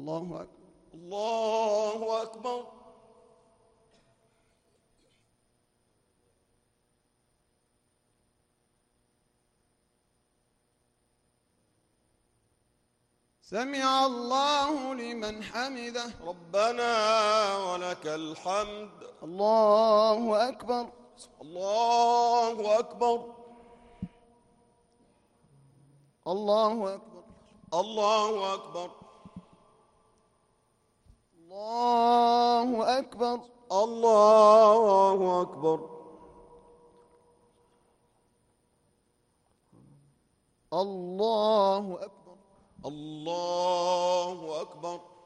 الله أكبر. الله أكبر. سمع الله لمن حمده. ربنا ولك الحمد. الله أكبر. الله أكبر. الله أكبر. الله أكبر. الله أكبر. الله أكبر. الله أكبر. الله أكبر.